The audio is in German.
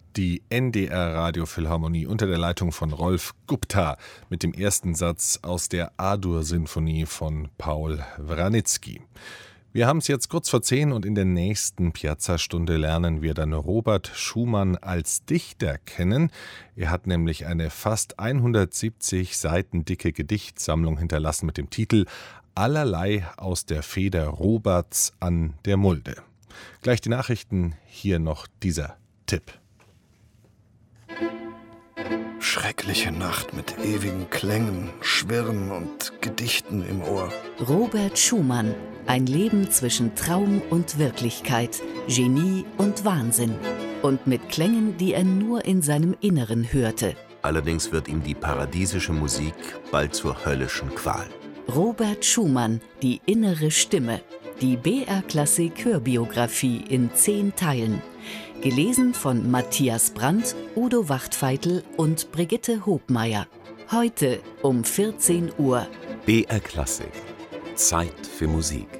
Die NDR Radiophilharmonie unter der Leitung von Rolf Gupta mit dem ersten Satz aus der A-Dur-Sinfonie von Paul Wranitzky. Wir haben es jetzt kurz vor 10 und in der nächsten Piazza-Stunde lernen wir dann Robert Schumann als Dichter kennen. Er hat nämlich eine fast 170 Seiten dicke Gedichtsammlung hinterlassen mit dem Titel Allerlei aus der Feder Roberts an der Mulde. Gleich die Nachrichten, hier noch dieser Tipp. Schreckliche Nacht mit ewigen Klängen, Schwirren und Gedichten im Ohr. Robert Schumann. Ein Leben zwischen Traum und Wirklichkeit, Genie und Wahnsinn. Und mit Klängen, die er nur in seinem Inneren hörte. Allerdings wird ihm die paradiesische Musik bald zur höllischen Qual. Robert Schumann, die innere Stimme. Die BR-Klassik Hörbiografie in 10 Teilen. Gelesen von Matthias Brandt, Udo Wachtfeitel und Brigitte Hobmeier. Heute um 14 Uhr. BR Klassik. Zeit für Musik.